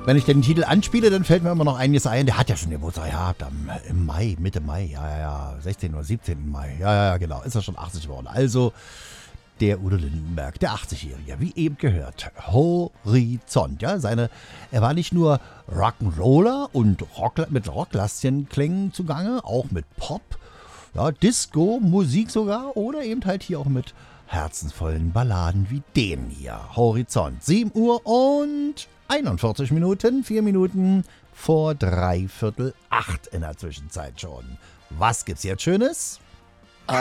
Wenn ich den Titel anspiele, dann fällt mir immer noch einiges ein. Der hat ja schon Geburtstag gehabt, im Mai, Mitte Mai. Ja, 16. oder 17. Mai. Ja, genau. Ist er schon 80 geworden. Also der Udo Lindenberg, der 80-Jährige, wie eben gehört. Horizont. Ja, er war nicht nur Rock'n'Roller und mit Rockklängen zugange, auch mit Pop, ja, Disco, Musik sogar oder eben halt hier auch mit herzensvollen Balladen wie den hier. Horizont. 7 Uhr und 41 Minuten, 4 Minuten vor 7:45 in der Zwischenzeit schon. Was gibt's jetzt Schönes?